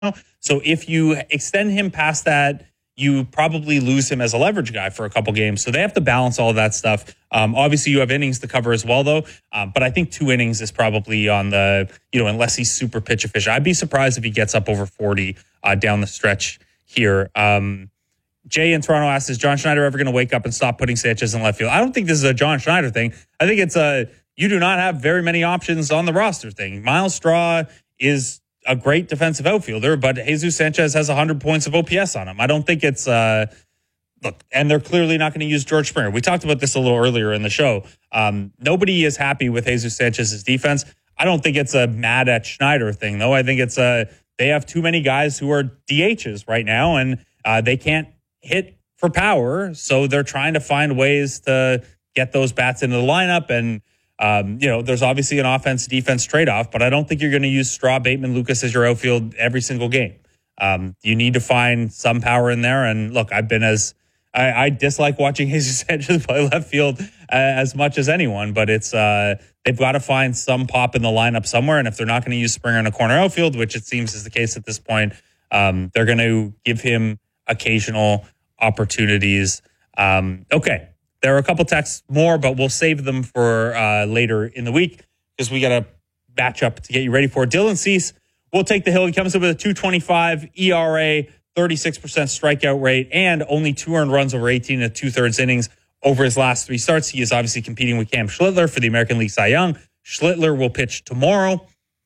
So if you extend him past that, you probably lose him as a leverage guy for a couple games. So they have to balance all of that stuff. Obviously, you have innings to cover as well, though. But I think 2 innings is probably on the, unless he's super pitch efficient. I'd be surprised if he gets up over 40 down the stretch here. Jay in Toronto asks, is John Schneider ever going to wake up and stop putting Sanchez in left field? I don't think this is a John Schneider thing. I think it's you do not have very many options on the roster thing. Miles Straw is a great defensive outfielder, but Jesus Sanchez has 100 points of OPS on him. I don't think it's look, and they're clearly not going to use George Springer. We talked about this a little earlier in the show. Nobody is happy with Jesus Sanchez's defense. I don't think it's a mad at Schneider thing, though. I think it's they have too many guys who are DHs right now, and they can't hit for power, so they're trying to find ways to get those bats into the lineup. And there's obviously an offense-defense trade-off, but I don't think you're going to use Straw, Bateman, Lucas as your outfield every single game. You need to find some power in there. And look, I dislike watching Jesus Sanchez play left field as much as anyone, but it's they've got to find some pop in the lineup somewhere. And if they're not going to use Springer in a corner outfield, which it seems is the case at this point, they're going to give him occasional opportunities. Okay. There are a couple texts more, but we'll save them for later in the week because we got a matchup to get you ready for. Dylan Cease will take the hill. He comes up with a 2.25 ERA, 36% strikeout rate, and only 2 earned runs over 18 and 2/3 innings over his last 3 starts. He is obviously competing with Cam Schlittler for the American League Cy Young. Schlittler will pitch tomorrow.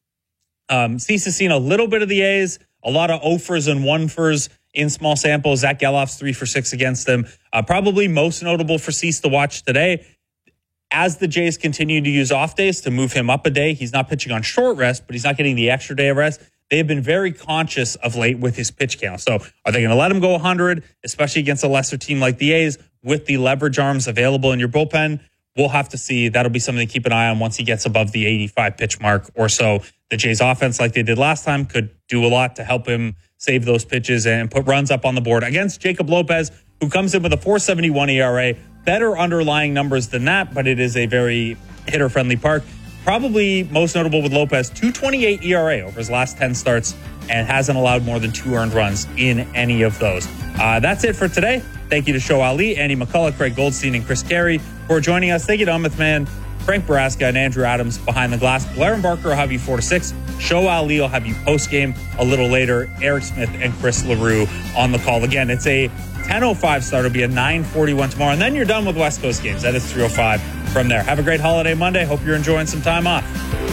Cease has seen a little bit of the A's, a lot of 0-fers and 1-fers in small samples. Zach Gelof's 3 for 6 against them. Probably most notable for Cease to watch today. As the Jays continue to use off days to move him up a day, he's not pitching on short rest, but he's not getting the extra day of rest. They have been very conscious of late with his pitch count. So are they going to let him go 100, especially against a lesser team like the A's with the leverage arms available in your bullpen? We'll have to see. That'll be something to keep an eye on once he gets above the 85 pitch mark or so. The Jays offense, like they did last time, could do a lot to help him save those pitches and put runs up on the board against Jacob Lopez, who comes in with a 4.71 ERA. Better underlying numbers than that, but it is a very hitter-friendly park. Probably most notable with Lopez, 2.28 ERA over his last 10 starts and hasn't allowed more than 2 earned runs in any of those. That's it for today. Thank you to Show Ali, Andy McCullough, Craig Goldstein, and Chris Carey for joining us. Thank you to Umith Man, Frank Baraska, and Andrew Adams behind the glass. Blair and Barker will have you 4 to 6. Show Ali will have you post-game a little later. Eric Smith and Chris LaRue on the call. Again, it's a 10:05 start. It'll be a 9:41 tomorrow. And then you're done with West Coast games. That is 3:05 from there. Have a great holiday Monday. Hope you're enjoying some time off.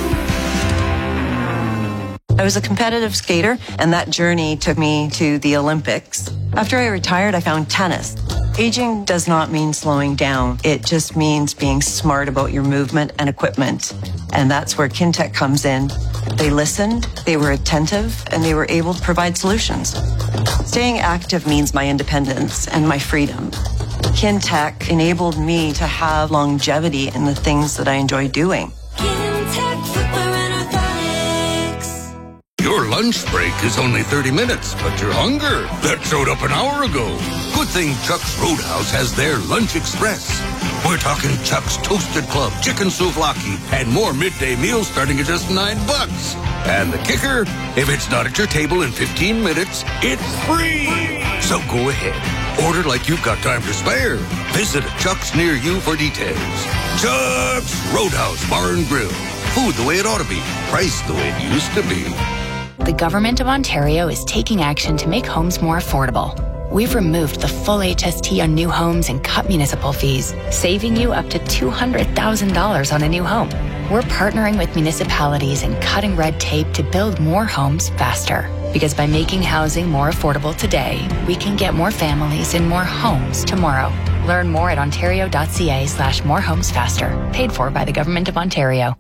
I was a competitive skater, and that journey took me to the Olympics. After I retired, I found tennis. Aging does not mean slowing down. It just means being smart about your movement and equipment. And that's where Kintec comes in. They listened, they were attentive, and they were able to provide solutions. Staying active means my independence and my freedom. Kintec enabled me to have longevity in the things that I enjoy doing. Kintec Footwear and Orthotics. Your lunch break is only 30 minutes, but your hunger, that showed up an hour ago. Good thing Chuck's Roadhouse has their Lunch Express. We're talking Chuck's Toasted Club, Chicken Souvlaki, and more midday meals starting at just $9. And the kicker, if it's not at your table in 15 minutes, it's free. So go ahead. Order like you've got time to spare. Visit a Chuck's near you for details. Chuck's Roadhouse Bar and Grill. Food the way it ought to be. Priced the way it used to be. The Government of Ontario is taking action to make homes more affordable. We've removed the full HST on new homes and cut municipal fees, saving you up to $200,000 on a new home. We're partnering with municipalities and cutting red tape to build more homes faster. Because by making housing more affordable today, we can get more families in more homes tomorrow. Learn more at ontario.ca/morehomesfaster. Paid for by the Government of Ontario.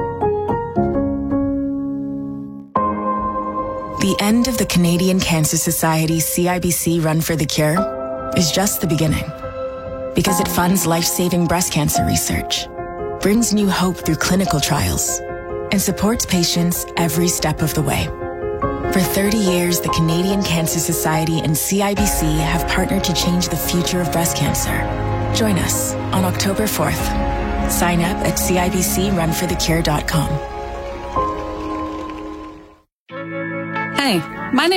The end of the Canadian Cancer Society's CIBC Run for the Cure is just the beginning. Because it funds life-saving breast cancer research, brings new hope through clinical trials, and supports patients every step of the way. For 30 years, the Canadian Cancer Society and CIBC have partnered to change the future of breast cancer. Join us on October 4th. Sign up at CIBCRunforthecure.com. Hey, My name